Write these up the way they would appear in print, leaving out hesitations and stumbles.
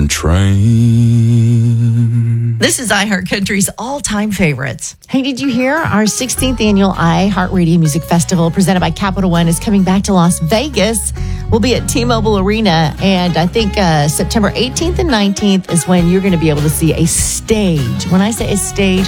and train. This is iHeartCountry's all-time favorites. Hey, did you hear? Our 16th annual iHeartRadio Music Festival presented by Capital One is coming back to Las Vegas. We'll be at T-Mobile Arena, and I think September 18th and 19th is when you're going to be able to see a stage. When I say a stage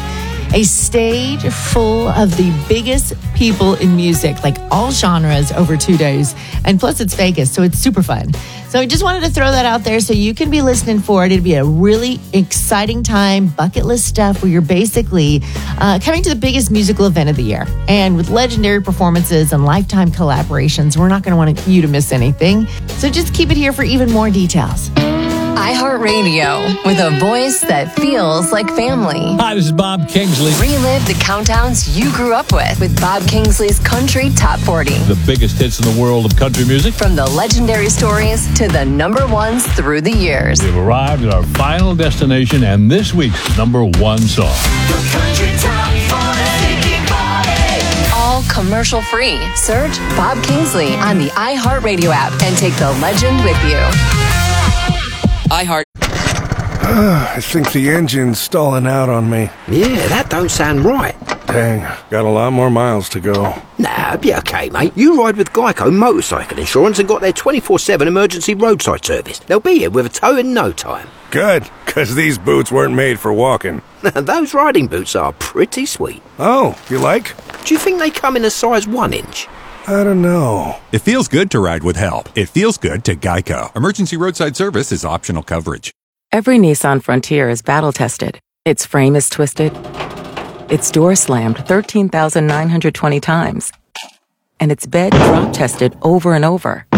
full of the biggest people in music, like all genres, over 2 days. And plus it's Vegas, so it's super fun. So I just wanted to throw that out there so you can be listening for it. It'll be a really exciting time, bucket list stuff where you're basically coming to the biggest musical event of the year. And with legendary performances and lifetime collaborations, we're not going to want you to miss anything. So just keep it here for even more details. iHeartRadio, with a voice that feels like family. Hi, this is Bob Kingsley. Relive the countdowns you grew up with Bob Kingsley's Country Top 40. The biggest hits in the world of country music. From the legendary stories to the number ones through the years. We've arrived at our final destination and this week's number one song. The Country Top 40. All commercial free. Search Bob Kingsley on the iHeartRadio app and take the legend with you. iHeart. I think the engine's stalling out on me. Yeah, that don't sound right. Dang, got a lot more miles to go. Nah, be okay, mate. You ride with Geico Motorcycle Insurance and got their 24/7 emergency roadside service. They'll be here with a tow in no time. Good, because these boots weren't made for walking. Those riding boots are pretty sweet. Oh, you like? Do you think they come in a size 1 inch? I don't know. It feels good to ride with help. It feels good to Geico. Emergency roadside service is optional coverage. Every Nissan Frontier is battle-tested. Its frame is twisted. Its door slammed 13,920 times. And its bed drop-tested over and over.